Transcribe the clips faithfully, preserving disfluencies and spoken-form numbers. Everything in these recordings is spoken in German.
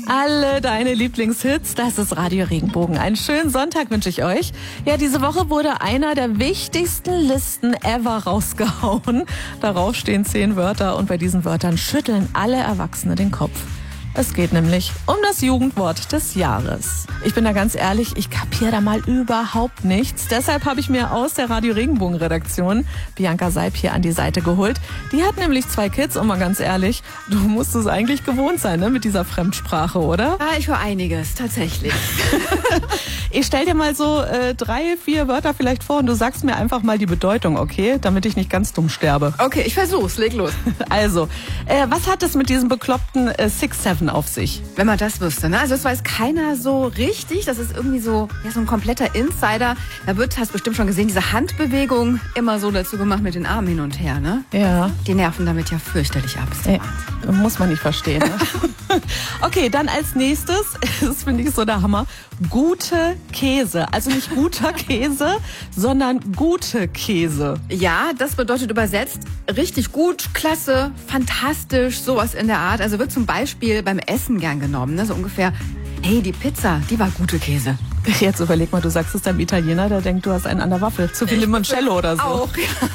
Alle deine Lieblingshits, das ist Radio Regenbogen. Einen schönen Sonntag wünsche ich euch. Ja, diese Woche wurde einer der wichtigsten Listen ever rausgehauen. Darauf stehen zehn Wörter und bei diesen Wörtern schütteln alle Erwachsene den Kopf. Es geht nämlich um das Jugendwort des Jahres. Ich bin da ganz ehrlich, ich kapiere da mal überhaupt nichts. Deshalb habe ich mir aus der Radio Regenbogen Redaktion Bianca Seib hier an die Seite geholt. Die hat nämlich zwei Kids und mal ganz ehrlich, du musst es eigentlich gewohnt sein, ne, mit dieser Fremdsprache, oder? Ja, ich höre einiges, tatsächlich. Ich stell dir mal so äh, drei, vier Wörter vielleicht vor und du sagst mir einfach mal die Bedeutung, okay? Damit ich nicht ganz dumm sterbe. Okay, ich versuch's, leg los. Also, äh, was hat es mit diesem bekloppten äh, six seven auf sich? Wenn man das wüsste, ne? Also das weiß keiner so richtig. Das ist irgendwie so, ja, so ein kompletter Insider. Da wird, hast bestimmt schon gesehen, diese Handbewegung immer so dazu gemacht mit den Armen hin und her, ne? Ja. Die nerven damit ja fürchterlich ab. Ey, muss man nicht verstehen, ne? Okay, dann als nächstes, das finde ich so der Hammer, gute Käse. Also nicht guter Käse, sondern gute Käse. Ja, das bedeutet übersetzt richtig gut, klasse, fantastisch, sowas in der Art. Also wird zum Beispiel beim Essen gern genommen, ne? So ungefähr, hey, die Pizza, die war gute Käse. Jetzt überleg mal, du sagst es deinem Italiener, der denkt, du hast einen an der Waffel. Zu viel Limoncello oder so. Auch, ja.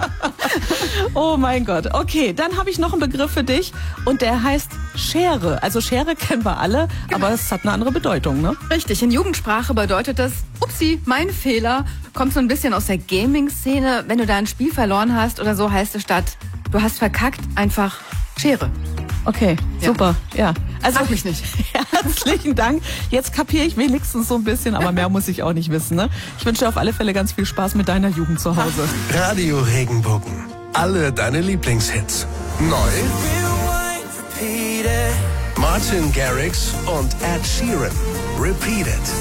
Oh mein Gott. Okay, dann habe ich noch einen Begriff für dich und der heißt Schere. Also Schere kennen wir alle, genau. Aber es hat eine andere Bedeutung, ne? Richtig, in Jugendsprache bedeutet das, upsi, mein Fehler, kommt so ein bisschen aus der Gaming-Szene. Wenn du da ein Spiel verloren hast oder so, heißt es statt, du hast verkackt, einfach Schere. Okay, ja. Super, ja. Also Frag mich nicht. Herzlichen Dank. Jetzt kapiere ich wenigstens so ein bisschen, aber mehr muss ich auch nicht wissen, ne? Ich wünsche dir auf alle Fälle ganz viel Spaß mit deiner Jugend zu Hause. Radio Regenbogen. Alle deine Lieblingshits. Neu. Martin Garrix und Ed Sheeran. Repeat It.